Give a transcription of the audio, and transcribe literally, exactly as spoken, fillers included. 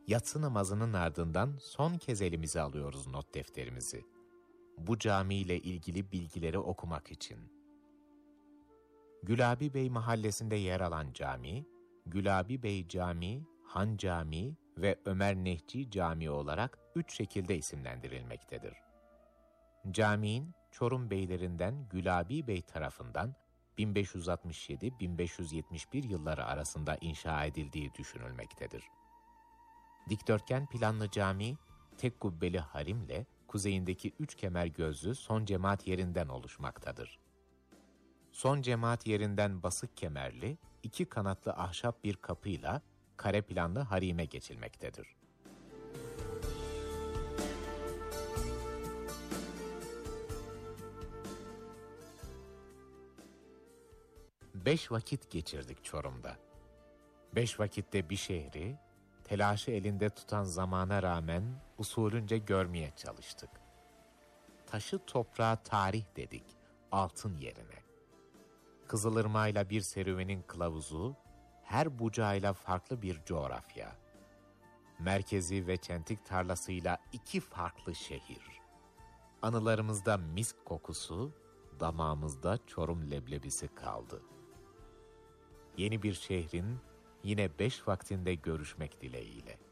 Yatsı namazının ardından son kez elimize alıyoruz not defterimizi. Bu camiyle ilgili bilgileri okumak için. Gülabi Bey mahallesinde yer alan cami, Gülabi Bey Camii, Han Camii ve Ömer Nehci Camii olarak üç şekilde isimlendirilmektedir. Caminin Çorum beylerinden Gülabi Bey tarafından bin beş yüz altmış yedi bin beş yüz yetmiş bir yılları arasında inşa edildiği düşünülmektedir. Dikdörtgen planlı cami, tek kubbeli harimle kuzeyindeki üç kemer gözlü son cemaat yerinden oluşmaktadır. Son cemaat yerinden basık kemerli, iki kanatlı ahşap bir kapıyla kare planlı harime geçilmektedir. Beş vakit geçirdik Çorum'da. Beş vakitte bir şehri, telaşı elinde tutan zamana rağmen usulünce görmeye çalıştık. Taşı toprağa tarih dedik, altın yerine. Kızılırmağıyla bir serüvenin kılavuzu, her bucağıyla farklı bir coğrafya. Merkezi ve çentik tarlasıyla iki farklı şehir. Anılarımızda misk kokusu, damağımızda Çorum leblebisi kaldı. Yeni bir şehrin yine beş vaktinde görüşmek dileğiyle.